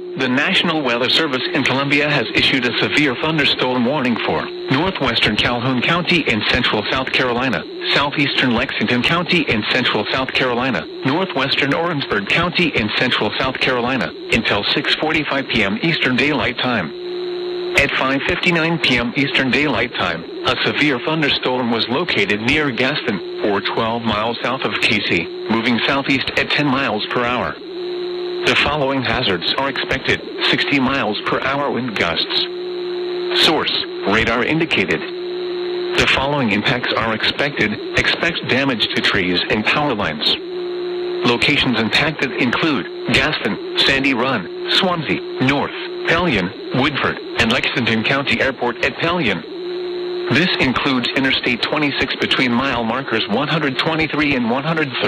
The National Weather Service in Columbia has issued a severe thunderstorm warning for northwestern Calhoun County in central South Carolina, southeastern Lexington County in central South Carolina, northwestern Orangeburg County in central South Carolina, until 6:45 p.m. Eastern Daylight Time. At 5:59 p.m. Eastern Daylight Time, a severe thunderstorm was located near Gaston, or 12 miles south of KC, moving southeast at 10 miles per hour. The following hazards are expected: 60 miles per hour wind gusts. Source: radar indicated. The following impacts are expected. Expect damage to trees and power lines. Locations impacted include Gaston, Sandy Run, Swansea, North, Pelion, Woodford, and Lexington County Airport at Pelion. This includes Interstate 26 between mile markers 123 and 130.